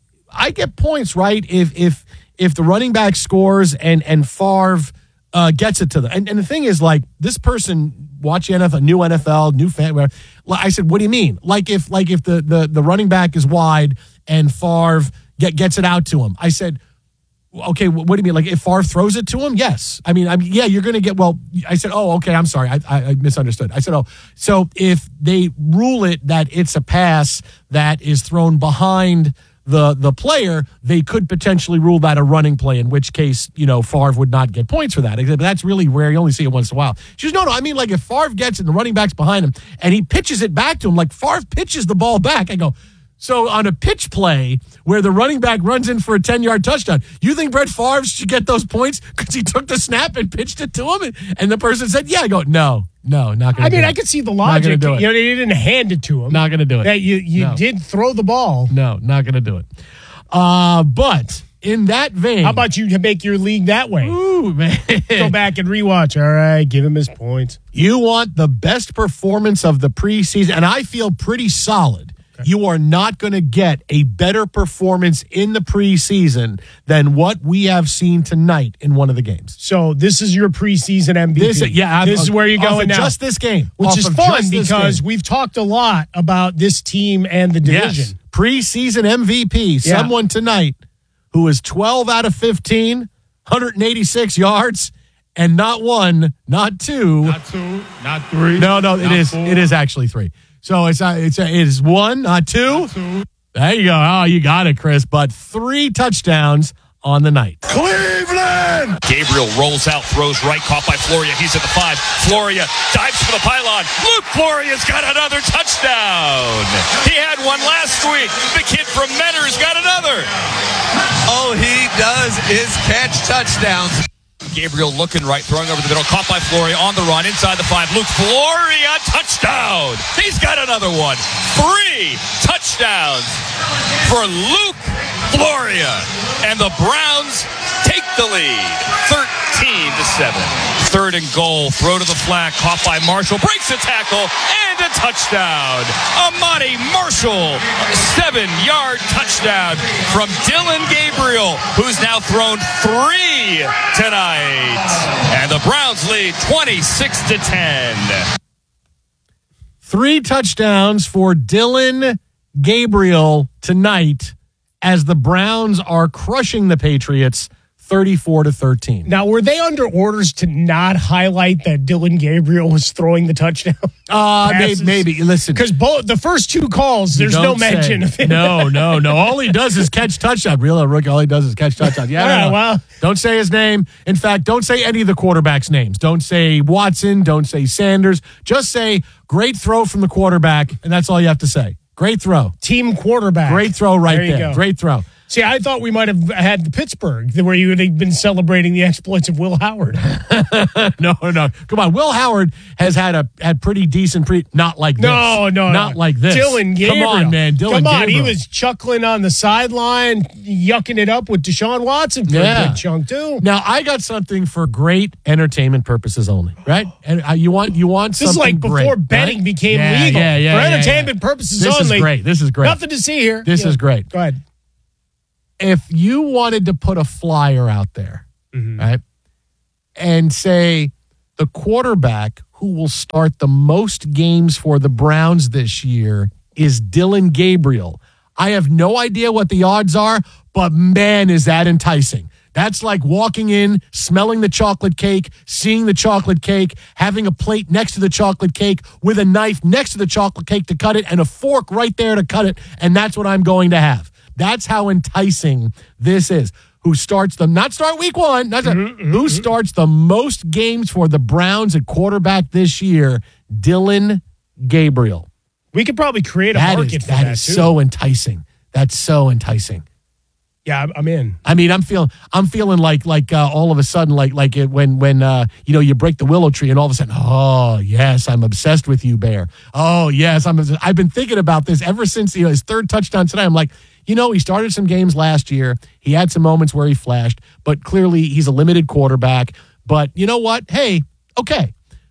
I get points, right? If if if the running back scores and and Favre uh, gets it to them." And and the thing is, like, this person watch N F L, new N F L, new fan. whatever. I said, "What do you mean? Like if like if the the the running back is wide and Favre get, gets it out to him?" I said. Okay, what do you mean? Like if Favre throws it to him? Yes. I mean, I mean, yeah, you're going to get. Well, I said, oh, okay. I'm sorry, I, I, I misunderstood. I said, oh, so if they rule it that it's a pass that is thrown behind the the player, they could potentially rule that a running play. In which case, you know, Favre would not get points for that. But that's really rare. You only see it once in a while. She goes, no, no. I mean, like if Favre gets it, and the running back's behind him, and he pitches it back to him, like Favre pitches the ball back. I go. So on a pitch play where the running back runs in for a ten-yard touchdown, you think Brett Favre should get those points because he took the snap and pitched it to him? And, and the person said, yeah. I go, no, no, not going to I do mean, it. I could see the Not gonna logic. do it. You know, they didn't hand it to him. Not going to do it. That you, you No. did throw the ball. No, not going to do it. Uh, but in that vein. How about you to make your league that way? Ooh, man. Go back and rewatch. All right, give him his points. You want the best performance of the preseason, and I feel pretty solid. You are not going to get a better performance in the preseason than what we have seen tonight in one of the games. So this is your preseason M V P. This, yeah, this is where you're off going of now. Just this game, Which Off is of fun just this because game. we've talked a lot about this team and the division. Yes. Preseason M V P, Yeah. someone tonight who is twelve out of fifteen, one hundred eighty-six yards, and not one, not two, Not two, not three. No, no, it not is. uh, four. It is actually three. So it's uh, it's uh, it is one, not two. There you go. Oh, you got it, Chris. But three touchdowns on the night. Cleveland! Gabriel rolls out, throws right, caught by Floria. He's at the five. Floria dives for the pylon. Luke Floria's got another touchdown. He had one last week. The kid from Mentor's got another. All he does is catch touchdowns. Gabriel looking right, throwing over the middle, caught by Floria on the run, inside the five. Luke Floria, touchdown! He's got another one. Three touchdowns for Luke Floria. And the Browns take the lead, thirteen to seven. Third and goal, throw to the flat, caught by Marshall, breaks a tackle, and a touchdown. Amani Marshall, seven-yard touchdown from Dylan Gabriel, who's now thrown three tonight. And the Browns lead twenty-six to ten. Three touchdowns for Dylan Gabriel tonight as the Browns are crushing the Patriots thirty-four to thirteen. Now, were they under orders to not highlight that Dylan Gabriel was throwing the touchdown? Uh, maybe, maybe. Listen. Because both the first two calls, You there's no don't mention say. of it. No, no, no. All he does is catch touchdown. Real rookie, all he does is catch touchdown. Yeah, All no, right, no. well. Don't say his name. In fact, don't say any of the quarterbacks' names. Don't say Watson. Don't say Sanders. Just say great throw from the quarterback, and that's all you have to say. Great throw. Team quarterback. Great throw right There you there. go. Great throw. See, I thought we might have had Pittsburgh, where you would have been celebrating the exploits of Will Howard. no, no. Come on. Will Howard has had a had pretty decent, pre- not like this. No, no, Not no. like this. Dylan Gabriel. Come on, man. Dylan Come on. Gabriel. He was chuckling on the sideline, yucking it up with Deshaun Watson for Yeah. a good chunk, too. Now, I got something for great entertainment purposes only, right? And uh, you want you want This is something like before great, betting right? became Yeah, legal. Yeah, yeah, for yeah, entertainment yeah. purposes this only. This is great. This is great. Nothing to see here. This Yeah. is great. Go ahead. If you wanted to put a flyer out there, Mm-hmm. right, and say the quarterback who will start the most games for the Browns this year is Dylan Gabriel, I have no idea what the odds are, but man, is that enticing. That's like walking in, smelling the chocolate cake, seeing the chocolate cake, having a plate next to the chocolate cake with a knife next to the chocolate cake to cut it and a fork right there to cut it, and that's what I'm going to have. That's how enticing this is. Who starts the, not start week one, not start, Mm-hmm, who starts the most games for the Browns at quarterback this year? Dylan Gabriel. We could probably create a That market is, for that that, is too. so enticing. That's so enticing. Yeah, I'm- I'm in. I mean, I'm feeling, I'm feeling like, like uh, all of a sudden, like, like it when, when uh, you know, you break the willow tree, and all of a sudden, oh yes, I'm obsessed with you, Bear. Oh yes, I'm. I've been thinking about this ever since you know his third touchdown today. I'm like, you know, he started some games last year. He had some moments where he flashed, but clearly he's a limited quarterback. But you know what? Hey, okay.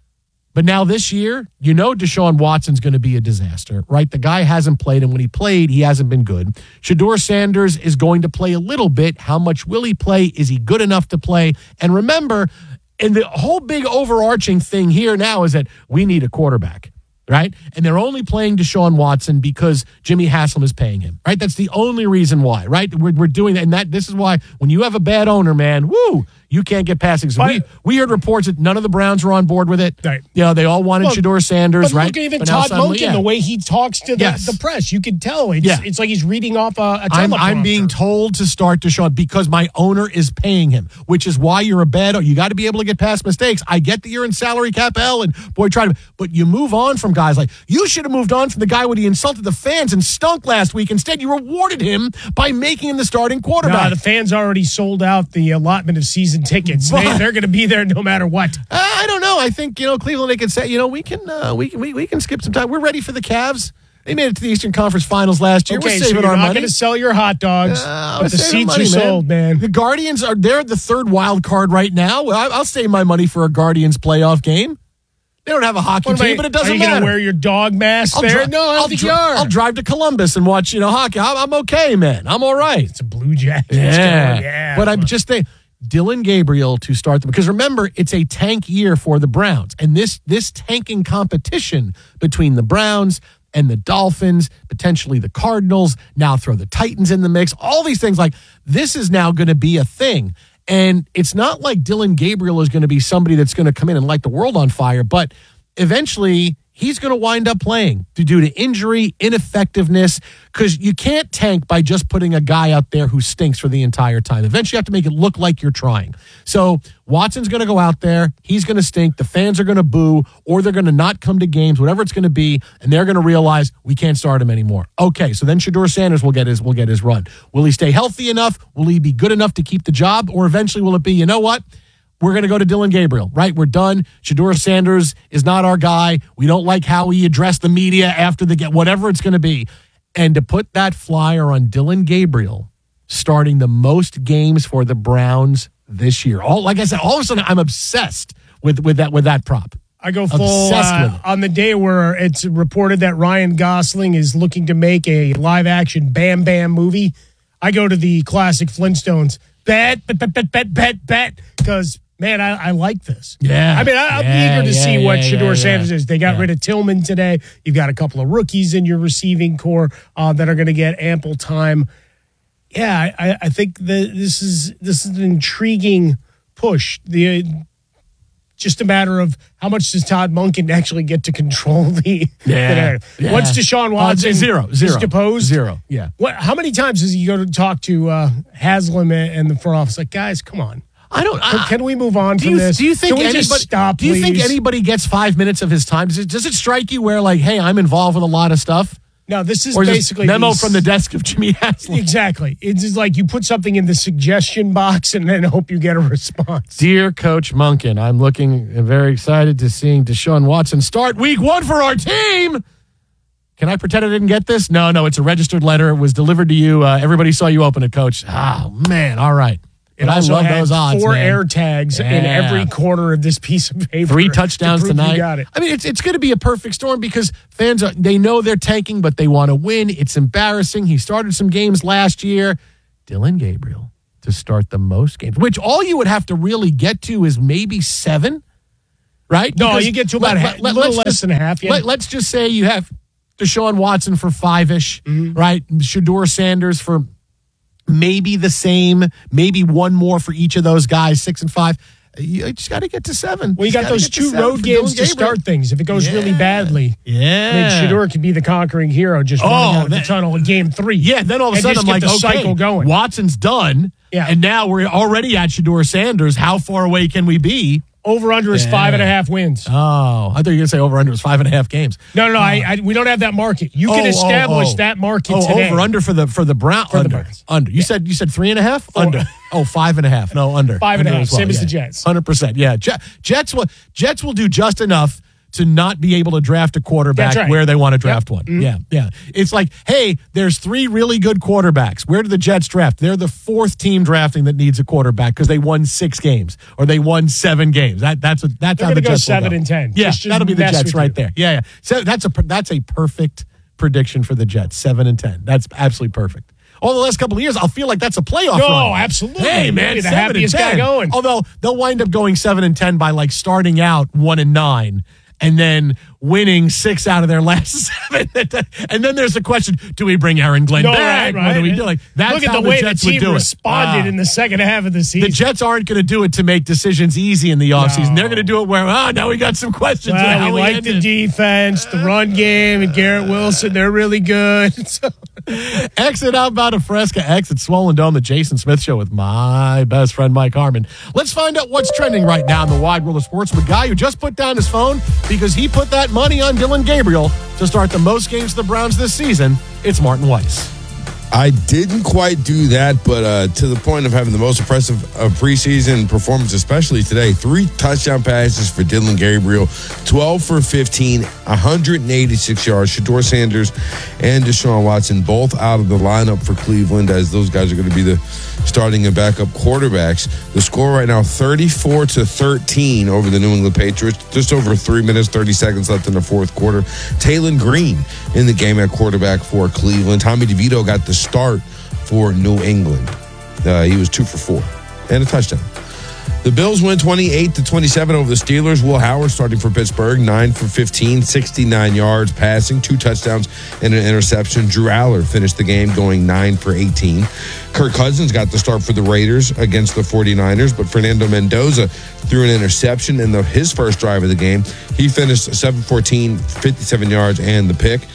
But now this year, you know Deshaun Watson's going to be a disaster, right? The guy hasn't played, and when he played, he hasn't been good. Shedeur Sanders is going to play a little bit. How much will he play? Is he good enough to play? And remember, and the whole big overarching thing here now is that we need a quarterback, right? And they're only playing Deshaun Watson because Jimmy Haslam is paying him, right? That's the only reason why, right? We're, we're doing that, and that this is why when you have a bad owner, man, woo, you can't get passing. So we, we heard reports that none of the Browns were on board with it. Right. You know, they all wanted Well, Shedeur Sanders, But right? look at even But now Todd suddenly, Monken, yeah. the way he talks to the, Yes. the press. You can tell. It's, Yeah. it's like he's reading off a, a I'm, teleprompter. I'm being told to start Deshaun because my owner is paying him, which is why you're a bad. You got to be able to get past mistakes. I get that you're in salary cap hell, and boy, try to, but you move on from guys like you should have moved on from the guy when he insulted the fans and stunk last week. Instead, you rewarded him by making him the starting quarterback. Nah, the fans already sold out the allotment of season tickets. But- they, they're going to be there no matter what. Uh, I don't know. I think you know Cleveland. They can say you know we can uh, we can we, we can skip some time. We're ready for the Cavs. They made it to the Eastern Conference Finals last year. Okay, We're so saving you're our not money. going to sell your hot dogs, Uh, but the saving seats money, are sold, man. The Guardians are they're the third wild card right now. I- I'll save my money for a Guardians playoff game. They don't have a hockey What am team, I- but it doesn't are you matter. going to wear your dog mask I'll there? dri- no, I don't I'll think dri- you are. I'll drive to Columbus and watch you know hockey. I'm, I'm okay, man. I'm all right. It's a Blue Jackets. Yeah, going, yeah. but I'm just saying. Dylan Gabriel to start them because remember it's a tank year for the Browns, and this this tanking competition between the Browns and the Dolphins, potentially the Cardinals, now throw the Titans in the mix, all these things, like this is now going to be a thing. And it's not like Dylan Gabriel is going to be somebody that's going to come in and light the world on fire, but eventually he's going to wind up playing due to injury, ineffectiveness, because you can't tank by just putting a guy out there who stinks for the entire time. Eventually you have to make it look like you're trying. So Watson's going to go out there. He's going to stink. The fans are going to boo, or they're going to not come to games, whatever it's going to be, and they're going to realize we can't start him anymore. Okay, so then Shedeur Sanders will get his will get his run. Will he stay healthy enough? Will he be good enough to keep the job? Or eventually will it be, you know what? We're going to go to Dylan Gabriel, right? We're done. Shedeur Sanders is not our guy. We don't like how he addressed the media after the get, whatever it's going to be. And to put that flyer on Dylan Gabriel starting the most games for the Browns this year. All like I said, all of a sudden I'm obsessed with, with that with that prop. I go full Obsessed uh, with it. on the day where it's reported that Ryan Gosling is looking to make a live action Bam Bam movie. I go to the classic Flintstones. Bet, bet, bet, bet, bet, bet, bet. Because, man, I, I like this. Yeah. I mean, I, I'm Yeah, eager to yeah, see yeah, what yeah, Shedeur yeah. Sanders is. They got Yeah. rid of Tillman today. You've got a couple of rookies in your receiving core uh, that are going to get ample time. Yeah, I, I think that this is this is an intriguing push. The just a matter of how much does Todd Monken actually get to control the, Yeah, the narrative. yeah. Once Deshaun Uh, Watson zero, is zero, deposed, zero, yeah. What? How many times does he go to talk to uh, Haslam and the front office? Like, guys, come on. I don't. Can, Uh, can we move on do from you, this? do you think can we anybody? just stop? do you think please? anybody gets five minutes of his time? Does it, does it strike you where like, hey, I'm involved with a lot of stuff? No, this is or basically memo these, from the desk of Jimmy Haslam. Exactly. It's just like you put something in the suggestion box and then hope you get a response. Dear Coach Monken, I'm looking very excited to seeing Deshaun Watson start week one for our team. Can I pretend I didn't get this? No, no, it's a registered letter. It was delivered to you. Uh, everybody saw you open it, Coach. Oh, man. All right. And I love those odds, four man. air tags Yeah. in every corner of this piece of paper. Three touchdowns to prove tonight. You got it. I mean, it's it's going to be a perfect storm because fans, are, they know they're tanking, but they want to win. It's embarrassing. He started some games last year. Dylan Gabriel to start the most games, which all you would have to really get to is maybe seven, right? No, Because you get to about let, a let, little let's less just, than a half. Yeah. Let, let's just say you have Deshaun Watson for five-ish, Mm-hmm. right? Shedeur Sanders for maybe the same, maybe one more for each of those guys, six and five. You just got to get to seven. Well, you Just got gotta those get to two seven road for games Dylan to Gabriel. start things. If it goes really Yeah. badly, Yeah. I mean, Shedeur could be the conquering hero just Oh, running out of the that- tunnel in game three. Yeah, then all of a And sudden just I'm get like, the okay, cycle going. Watson's done. Yeah. And now we're already at Shedeur Sanders. How far away can we be? Over under is Yeah. five and a half wins. Oh, I thought you were going to say over under was five and a half games. No, no, no. I, I, we don't have that market. You can Oh, establish oh, oh. that market Oh, today. over under for the for the Brown For the under Browns. under. You said you said three and a half under. Oh, five and a half. No, under. Five and a Under half, as well, same as yeah. the Jets. Hundred percent. Yeah, Jet, Jets will Jets will do just enough to not be able to draft a quarterback That's right. where they want to draft one. Mhm. Yeah, yeah. It's like, hey, there's three really good quarterbacks. Where do the Jets draft? They're the fourth team drafting that needs a quarterback because they won six games or they won seven games. That that's a, that's They're how the gonna go Jets will seven go. and ten. Yeah, Just- just that'll be the mess Jets with right you. there. Yeah, yeah. So that's a that's a perfect prediction for the Jets. Seven and ten. That's absolutely perfect. All the last couple of years, I'll feel like that's a playoff No, run. absolutely. Hey, man, You're the seven happiest and guy ten. going. Although they'll wind up going seven and ten by like starting out one and nine. And then winning six out of their last seven. And then there's the question, do we bring Aaron Glenn No, back? right, right. What do we do? Like, that's Look at how the way Jets the would team do it. responded Ah. in the second half of the season. The Jets aren't going to do it to make decisions easy in the offseason. No. They're going to do it where, oh, now we got some questions. Well, about how we we like ended. the defense, the run game, and Garrett Wilson. They're really good. So- Exit outbound of Fresca, exit Swollen Dome, the Jason Smith Show with my best friend Mike Harmon. Let's find out what's trending right now in the wide world of sports with a guy who just put down his phone because he put that money on Dylan Gabriel to start the most games of the Browns this season. It's Martin Weiss. I didn't quite do that, but uh, to the point of having the most impressive uh, preseason performance, especially today. Three touchdown passes for Dylan Gabriel, twelve for fifteen, one hundred eighty-six yards. Shedeur Sanders and Deshaun Watson both out of the lineup for Cleveland, as those guys are going to be the starting and backup quarterbacks. The score right now, thirty-four to thirteen over the New England Patriots. Just over three minutes, thirty seconds left in the fourth quarter. Taylon Green in the game at quarterback for Cleveland. Tommy DeVito got the start for New England. Uh, he was two for four and a touchdown. The Bills win twenty-eight to twenty-seven over the Steelers. Will Howard starting for Pittsburgh, nine for fifteen, sixty-nine yards passing, two touchdowns and an interception. Drew Aller finished the game going nine for eighteen. Kirk Cousins got the start for the Raiders against the 49ers, but Fernando Mendoza threw an interception in the, his first drive of the game. He finished seven fourteen, fifty-seven yards and the pick.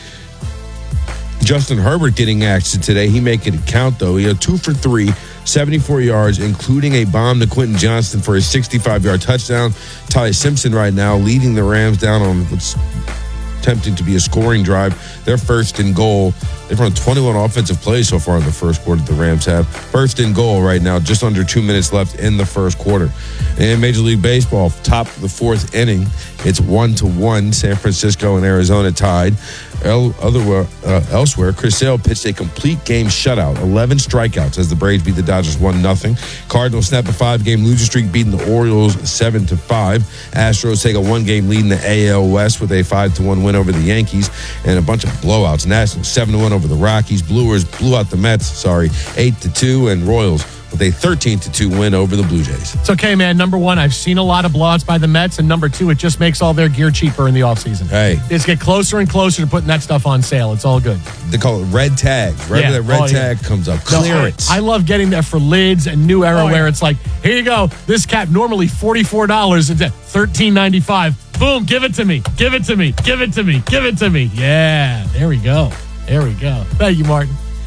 Justin Herbert getting action today. He make it count, though. He had two for three, seventy-four yards, including a bomb to Quentin Johnston for a sixty-five-yard touchdown. Ty Simpson right now leading the Rams down on what's attempting to be a scoring drive. They're first and goal. They've run twenty-one offensive plays so far in the first quarter the Rams have. First and goal right now, just under two minutes left in the first quarter. In Major League Baseball, top of the fourth inning, it's one to one. San Francisco and Arizona tied. El, other, uh, elsewhere, Chris Sale pitched a complete game shutout, eleven strikeouts as the Braves beat the Dodgers one nothing. Cardinals snap a five-game losing streak, beating the Orioles seven to five. Astros take a one-game lead in the A L West with a five to one win over the Yankees and a bunch of blowouts. Nationals seven to one over the Rockies. Brewers blew out the Mets, sorry, eight to two, and Royals with a thirteen to two win over the Blue Jays. It's okay, man. Number one, I've seen a lot of blowouts by the Mets, and number two, it just makes all their gear cheaper in the offseason. Hey. It's get closer and closer to putting that stuff on sale. It's all good. They call it red tag. Right Yeah. when that red Oh, yeah. tag comes up. No, Clearance. I, I love getting that for lids and new era Oh, yeah. where it's like, here you go. This cap normally forty-four dollars. It's at thirteen ninety-five. Boom, give it to me. Give it to me. Give it to me. Give it to me. Yeah, there we go. There we go. Thank you, Martin.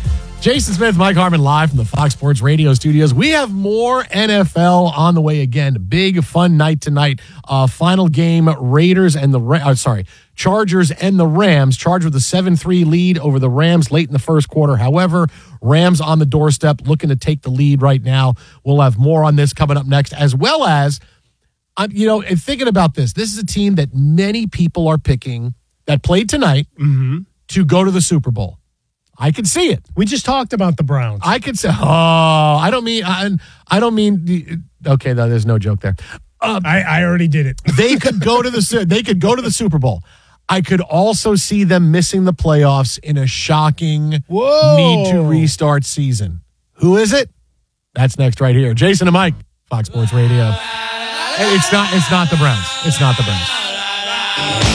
Jason Smith, Mike Harmon, live from the Fox Sports Radio studios. We have more N F L on the way again. Big fun night tonight. Uh, final game: Raiders and the Ra- uh, sorry, Chargers and the Rams. Charged with a seven three lead over the Rams late in the first quarter. However, Rams on the doorstep, looking to take the lead right now. We'll have more on this coming up next, as well as, um, you know, and thinking about this. This is a team that many people are picking that played tonight Mm-hmm. to go to the Super Bowl. I can see it. We just talked about the Browns. I could say, oh, I don't mean, I, I don't mean, the, okay, no, there's no joke there. Uh, I, I already did it. They could go to the, they could go to the Super Bowl. I could also see them missing the playoffs in a shocking Whoa. need to restart season. Who is it? That's next right here. Jason and Mike, Fox Sports Radio. Hey, It's not, it's not the Browns. It's not the Browns.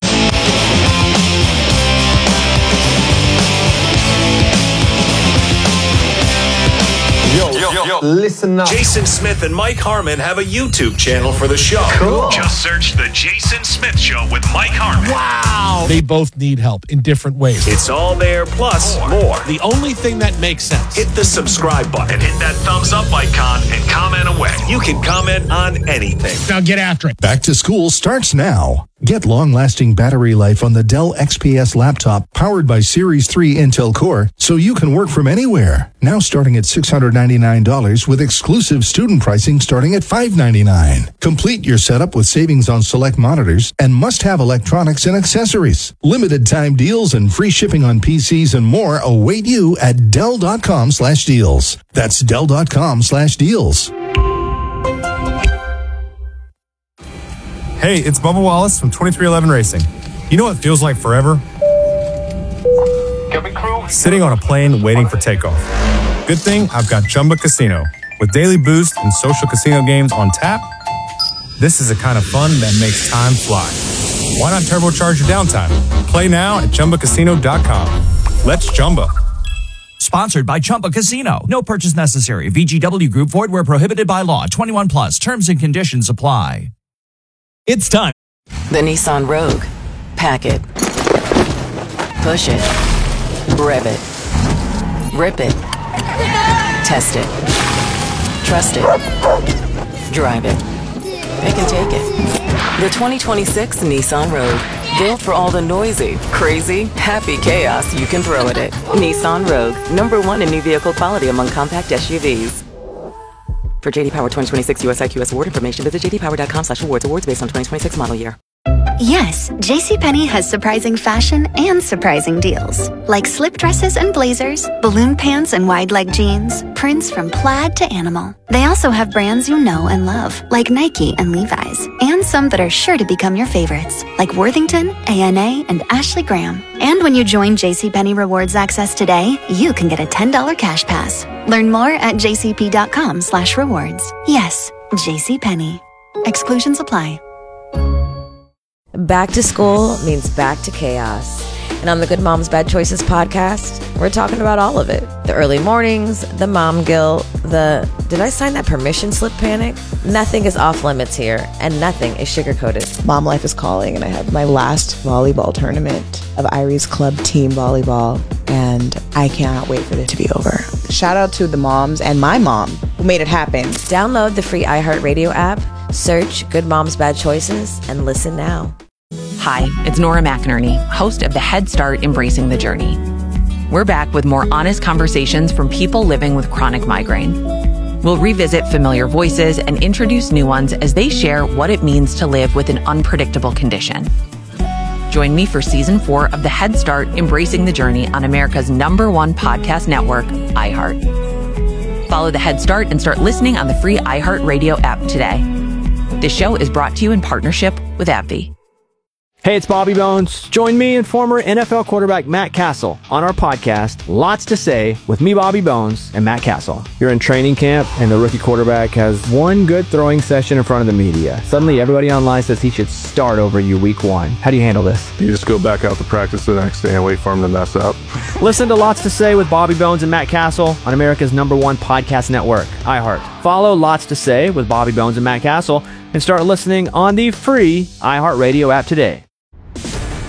Yo, yo, yo, listen up. Jason Smith and Mike Harmon have a YouTube channel for the show. Cool. Just search The Jason Smith Show with Mike Harmon. Wow. They both need help in different ways. It's all there, plus more. more. The only thing that makes sense. Hit the subscribe button, hit that thumbs up icon, and comment away. You can comment on anything. Now get after it. Back to school starts now. Get long-lasting battery life on the Dell X P S laptop powered by Series three Intel Core so you can work from anywhere. Now starting at six hundred ninety-nine dollars with exclusive student pricing starting at five hundred ninety-nine dollars. Complete your setup with savings on select monitors and must-have electronics and accessories. Limited time deals and free shipping on P Cs and more await you at Dell.com slash deals. That's Dell.com slash deals. Hey, it's Bubba Wallace from twenty-three eleven Racing. You know what feels like forever? Sitting on a plane waiting for takeoff. Good thing I've got Chumba Casino. With daily boost and social casino games on tap, this is the kind of fun that makes time fly. Why not turbocharge your downtime? Play now at Chumba Casino dot com. Let's Chumba. Sponsored by Chumba Casino. No purchase necessary. V G W Group. Void where prohibited by law. twenty-one plus. Terms and conditions apply. It's time. The Nissan Rogue. Pack it. Push it. Rev it. Rip it. Test it. Trust it. Drive it. Pick and take it. The twenty twenty-six Nissan Rogue. Built for all the noisy, crazy, happy chaos you can throw at it. Nissan Rogue. Number one in new vehicle quality among compact S U Vs. For J D Power twenty twenty-six U S I Q S award information, visit jdpower.com slash awards. Awards based on twenty twenty-six model year. Yes, JCPenney has surprising fashion and surprising deals. Like slip dresses and blazers, balloon pants and wide leg jeans, prints from plaid to animal. They also have brands you know and love, like Nike and Levi's, and some that are sure to become your favorites, like Worthington, A N A, and Ashley Graham. And when you join JCPenney Rewards Access today, you can get a ten dollars cash pass. Learn more at jcp.com slash rewards. Yes, JCPenney. Exclusions apply. Back to school means back to chaos. And on the Good Moms Bad Choices podcast, we're talking about all of it. The early mornings, the mom guilt, the did I sign that permission slip panic? Nothing is off limits here, and nothing is sugar-coated. Mom life is calling, and I have my last volleyball tournament of Irie's Club team volleyball, and I cannot wait for it to be over. Shout out to the moms and my mom who made it happen. Download the free iHeartRadio app, search Good Moms Bad Choices, and listen now. Hi, it's Nora McInerney, host of the Head Start Embracing the Journey. We're back with more honest conversations from people living with chronic migraine. We'll revisit familiar voices and introduce new ones as they share what it means to live with an unpredictable condition. Join me for season four of the Head Start Embracing the Journey on America's number one podcast network, iHeart. Follow the Head Start and start listening on the free iHeartRadio app today. This show is brought to you in partnership with AbbVie. Hey, it's Bobby Bones. Join me and former N F L quarterback Matt Castle on our podcast, Lots to Say, with me, Bobby Bones, and Matt Castle. You're in training camp, and the rookie quarterback has one good throwing session in front of the media. Suddenly, everybody online says he should start over you week one. How do you handle this? You just go back out to practice the next day and wait for him to mess up. Listen to Lots to Say with Bobby Bones and Matt Castle on America's number one podcast network, iHeart. Follow Lots to Say with Bobby Bones and Matt Castle and start listening on the free iHeartRadio app today.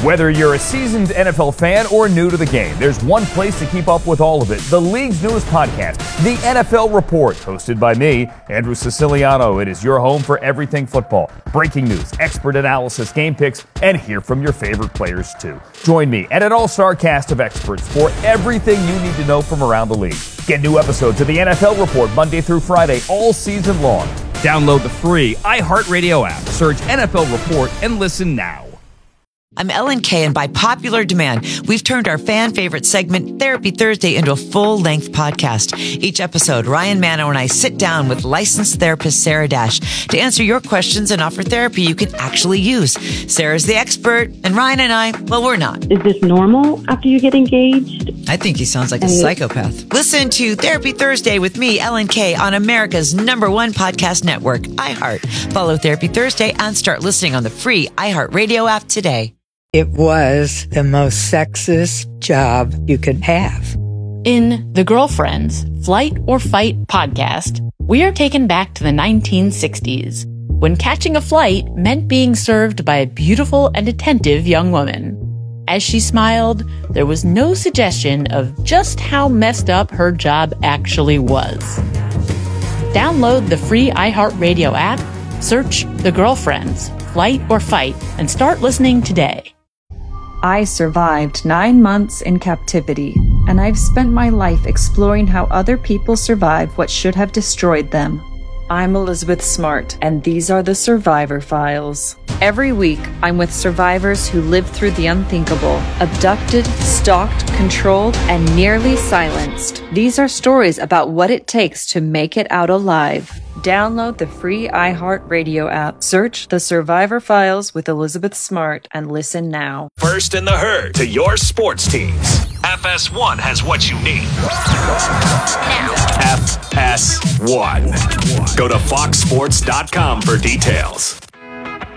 Whether you're a seasoned N F L fan or new to the game, there's one place to keep up with all of it. The league's newest podcast, The N F L Report, hosted by me, Andrew Siciliano. It is your home for everything football. Breaking news, expert analysis, game picks, and hear from your favorite players too. Join me and an all-star cast of experts for everything you need to know from around the league. Get new episodes of The N F L Report Monday through Friday all season long. Download the free iHeartRadio app, search N F L Report, and listen now. I'm Ellen Kay, and by popular demand, we've turned our fan favorite segment, Therapy Thursday, into a full-length podcast. Each episode, Ryan Mano and I sit down with licensed therapist Sarah Dash to answer your questions and offer therapy you can actually use. Sarah's the expert, and Ryan and I, well, we're not. Is this normal after you get engaged? I think he sounds like a psychopath. Listen to Therapy Thursday with me, Ellen Kay, on America's number one podcast network, iHeart. Follow Therapy Thursday and start listening on the free iHeartRadio app today. It was the most sexist job you could have. In The Girlfriends, Flight or Fight podcast, we are taken back to the nineteen sixties, when catching a flight meant being served by a beautiful and attentive young woman. As she smiled, there was no suggestion of just how messed up her job actually was. Download the free iHeartRadio app, search The Girlfriends, Flight or Fight, and start listening today. I survived nine months in captivity, and I've spent my life exploring how other people survive what should have destroyed them. I'm Elizabeth Smart, and these are the Survivor Files. Every week, I'm with survivors who lived through the unthinkable, abducted, stalked, controlled, and nearly silenced. These are stories about what it takes to make it out alive. Download the free iHeartRadio app, search The Survivor Files with Elizabeth Smart, and listen now. First in the herd to your sports teams. F S one has what you need. F S one. Go to fox sports dot com for details.